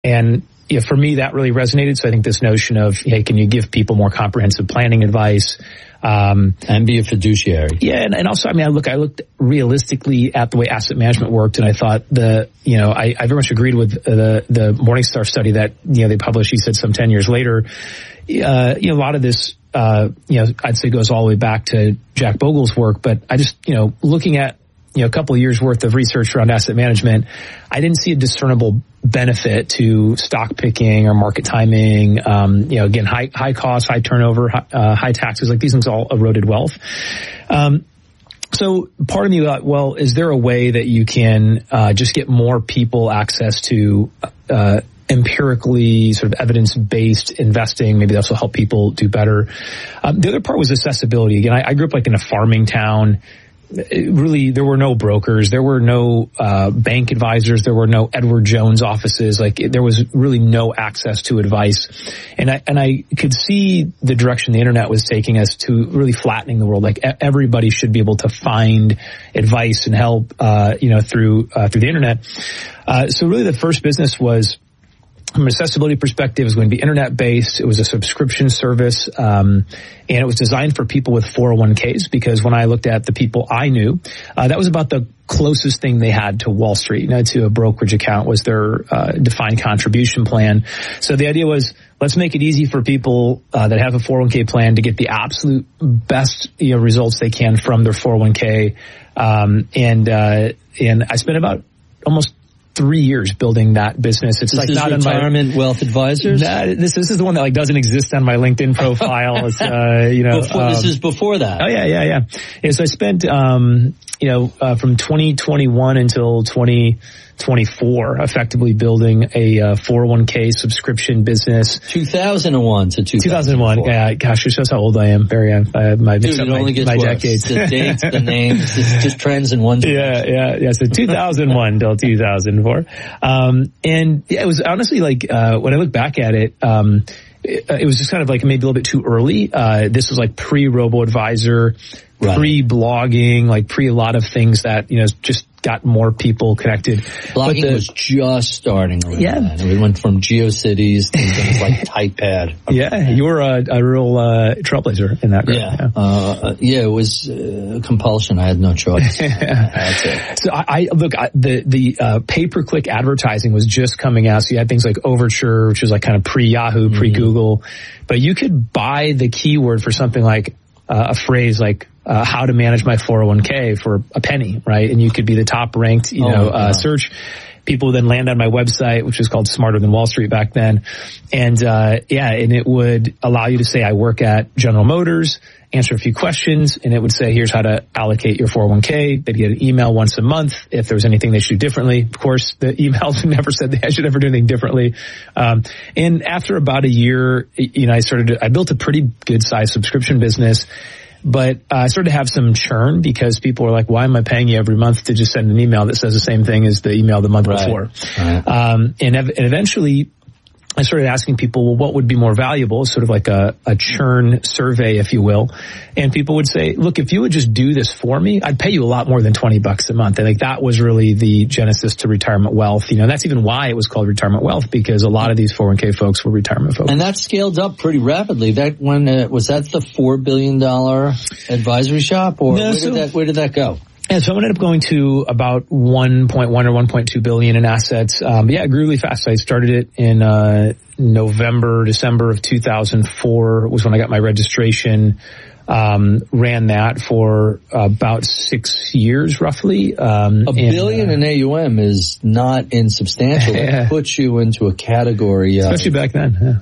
And for me, that really resonated. So I think this notion of, hey, can you give people more comprehensive planning advice? And be a fiduciary. Yeah. And also, I looked realistically at the way asset management worked, and I thought I very much agreed with the Morningstar study that, they published, he said, some 10 years later. A lot of this, I'd say goes all the way back to Jack Bogle's work, but I just, looking at, a couple of years worth of research around asset management, I didn't see a discernible benefit to stock picking or market timing. Again, high cost, high turnover, high taxes, like these things all eroded wealth. So part of me thought, well, is there a way that you can just get more people access to empirically sort of evidence-based investing? Maybe that's will help people do better. The other part was accessibility. Again, I grew up like in a farming town. Really, there were no brokers, there were no bank advisors, there were no Edward Jones offices. Like, there was really no access to advice, and I could see the direction the internet was taking us to, really flattening the world. Like, everybody should be able to find advice and help, through the internet. So really, the first business was, from an accessibility perspective, it was going to be internet-based. It was a subscription service, and it was designed for people with 401ks, because when I looked at the people I knew, that was about the closest thing they had to Wall Street, to a brokerage account, was their defined contribution plan. So the idea was, let's make it easy for people that have a 401k plan to get the absolute best results they can from their 401k. And I spent about almost 3 years building that business. It's this like is not Retirement Wealth Advisors. This is the one that doesn't exist on my LinkedIn profile. It's this is before that. Oh yeah. So I spent from 2021 until 2024 effectively building a 401k subscription business. 2001 to 2001. Yeah, gosh, it shows how old I am. Very young. My decades. The dates, the names, just trends in one direction. Yeah. So 2001 till 2004. And it was honestly when I look back at it, it was just kind of like maybe a little bit too early. This was like pre-robo-advisor, pre-blogging, like pre a lot of things that, just got more people connected. Blogging was just starting around then. We went from GeoCities to things like TypePad. Yeah, you were a real trailblazer in that group. Yeah, it was compulsion. I had no choice. So the pay-per-click advertising was just coming out. So you had things like Overture, which was like kind of pre-Yahoo, pre-Google. But you could buy the keyword for something like a phrase like how to manage my 401k for a penny, right? And you could be the top ranked, search. People would then land on my website, which was called Smarter Than Wall Street back then. And and it would allow you to say, I work at General Motors, answer a few questions, and it would say, here's how to allocate your 401k. They'd get an email once a month if there was anything they should do differently. Of course, the emails never said I should ever do anything differently. And after about a year, I built a pretty good sized subscription business. But I started to have some churn because people were like, why am I paying you every month to just send an email that says the same thing as the email the month before? And eventually I started asking people, well, what would be more valuable? Sort of like a churn survey, if you will. And people would say, look, if you would just do this for me, I'd pay you a lot more than $20 a month. And that was really the genesis to Retirement Wealth. And that's even why it was called Retirement Wealth, because a lot of these 401k folks were retirement folks. And that scaled up pretty rapidly. Was that the $4 billion advisory shop, or where did that go? Yeah, so I ended up going to about 1.1 or 1.2 billion in assets. It grew really fast. I started it in December of 2004 was when I got my registration. Ran that for about 6 years, roughly. $1 billion in AUM is not insubstantial. It puts you into a category. Especially back then.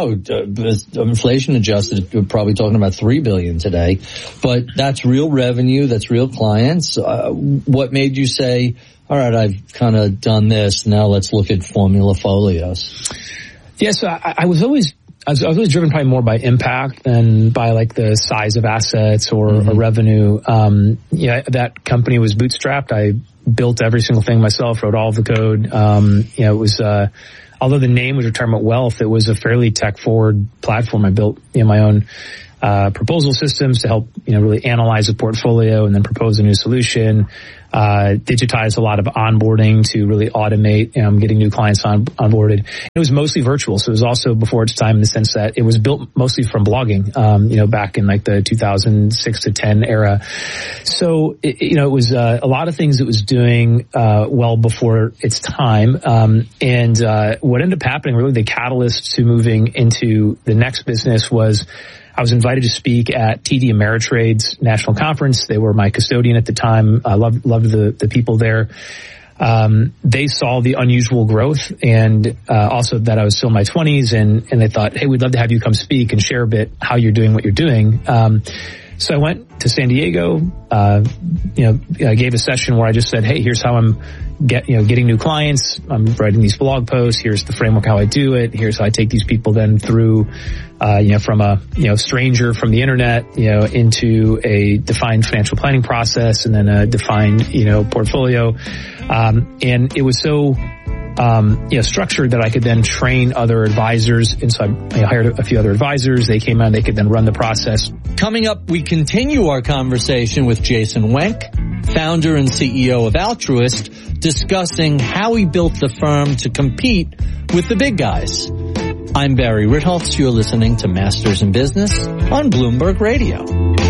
Inflation adjusted, we're probably talking about $3 billion today. But that's real revenue, that's real clients. What made you say, all right, I've kind of done this, now let's look at formula folios? Yeah, so I was always driven probably more by impact than by like the size of assets or revenue. That company was bootstrapped. I built every single thing myself, wrote all of the code. It was, although the name was Retirement Wealth, it was a fairly tech forward platform. I built my own proposal systems to help really analyze a portfolio and then propose a new solution. digitize a lot of onboarding to really automate getting new clients onboarded. It was mostly virtual, so it was also before its time in the sense that it was built mostly from blogging, back in like the 2006 to 10 era. So, it was a lot of things it was doing well before its time. And what ended up happening, really the catalyst to moving into the next business was I was invited to speak at TD Ameritrade's national conference. They were my custodian at the time. I loved the people there. They saw the unusual growth and also that I was still in my 20s and they thought, hey, we'd love to have you come speak and share a bit how you're doing what you're doing. So I went to San Diego, I gave a session where I just said, hey, here's how I'm getting new clients. I'm writing these blog posts. Here's the framework, how I do it. Here's how I take these people then through, from a, stranger from the internet, into a defined financial planning process and then a defined, portfolio. And it was so, structured that I could then train other advisors. And so I hired a few other advisors. They came out, they could then run the process. Coming up, we continue our conversation with Jason Wenk, founder and CEO of Altruist, discussing how he built the firm to compete with the big guys. I'm Barry Ritholtz. You're listening to Masters in Business on Bloomberg Radio.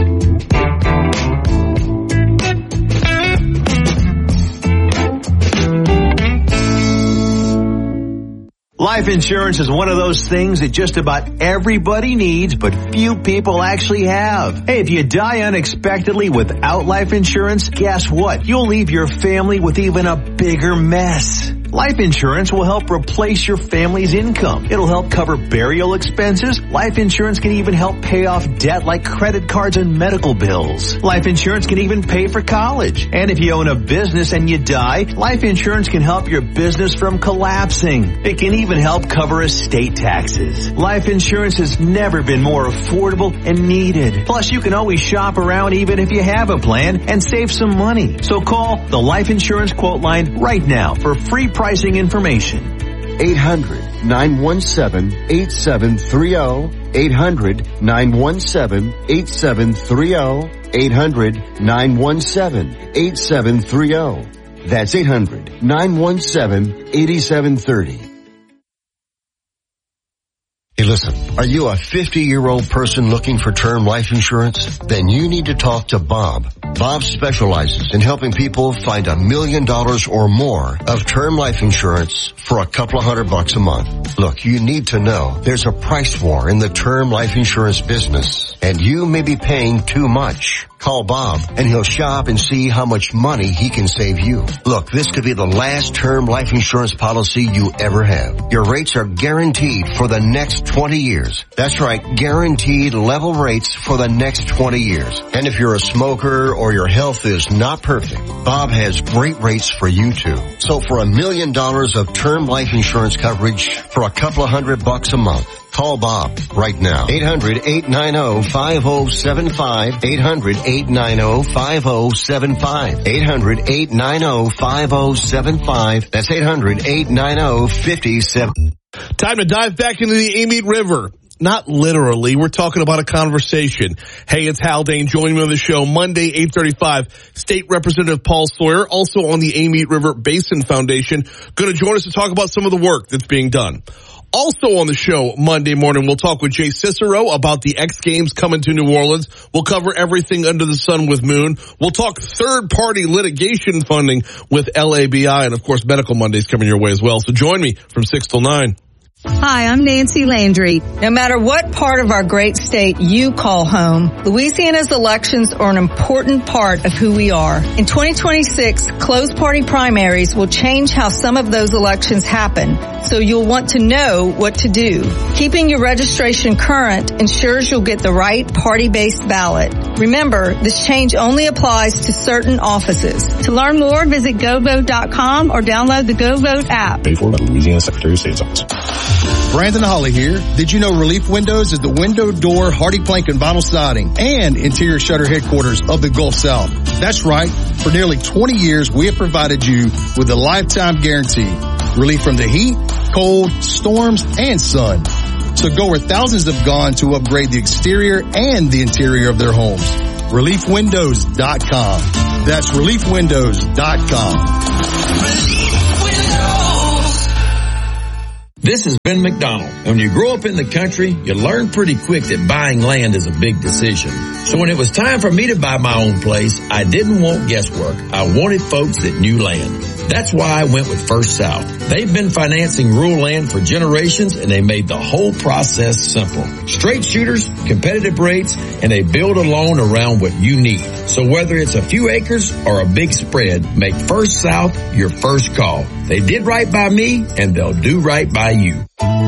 Life insurance is one of those things that just about everybody needs, but few people actually have. Hey, if you die unexpectedly without life insurance, guess what? You'll leave your family with even a bigger mess. Life insurance will help replace your family's income. It'll help cover burial expenses. Life insurance can even help pay off debt like credit cards and medical bills. Life insurance can even pay for college. And if you own a business and you die, life insurance can help your business from collapsing. It can even help cover estate taxes. Life insurance has never been more affordable and needed. Plus, you can always shop around even if you have a plan and save some money. So call the Life Insurance Quote Line right now for free pricing information. 800-917-8730. 800-917-8730. 800-917-8730. That's 800-917-8730. Hey, listen, are you a 50-year-old person looking for term life insurance? Then you need to talk to Bob. Bob specializes in helping people find $1 million or more of term life insurance for a couple of $100 a month. Look, you need to know there's a price war in the term life insurance business, and you may be paying too much. Call Bob and he'll shop and see how much money he can save you. Look, this could be the last term life insurance policy you ever have. Your rates are guaranteed for the next 20 years. That's right, guaranteed level rates for the next 20 years. And if you're a smoker or your health is not perfect, Bob has great rates for you too. So for $1 million of term life insurance coverage for a couple of $100 a month, call Bob right now. 800-890-5075. 800-890-5075. 800-890-5075. That's 800-890-57. Time to dive back into the Amite River. Not literally. We're talking about a conversation. Hey, it's Haldane. Joining me on the show Monday, 8:35. State Representative Paul Sawyer, also on the Amite River Basin Foundation, going to join us to talk about some of the work that's being done. Also on the show Monday morning, we'll talk with Jay Cicero about the X Games coming to New Orleans. We'll cover everything under the sun with Moon. We'll talk third-party litigation funding with LABI, and of course, Medical Monday's coming your way as well. So join me from 6 till 9. Hi, I'm Nancy Landry. No matter what part of our great state you call home, Louisiana's elections are an important part of who we are. In 2026, closed party primaries will change how some of those elections happen, so you'll want to know what to do. Keeping your registration current ensures you'll get the right party-based ballot. Remember, this change only applies to certain offices. To learn more, visit GoVote.com or download the GoVote app. Paid for by the Louisiana Secretary of State's office. Brandon Holly here. Did you know Relief Windows is the window, door, hardy plank, and vinyl siding and interior shutter headquarters of the Gulf South? That's right. For nearly 20 years, we have provided you with a lifetime guarantee. Relief from the heat, cold, storms, and sun. So go where thousands have gone to upgrade the exterior and the interior of their homes. ReliefWindows.com. That's ReliefWindows.com. This is Ben McDonald. When you grow up in the country, you learn pretty quick that buying land is a big decision. So when it was time for me to buy my own place, I didn't want guesswork. I wanted folks that knew land. That's why I went with First South. They've been financing rural land for generations, and they made the whole process simple. Straight shooters, competitive rates, and they build a loan around what you need. So whether it's a few acres or a big spread, make First South your first call. They did right by me, and they'll do right by you.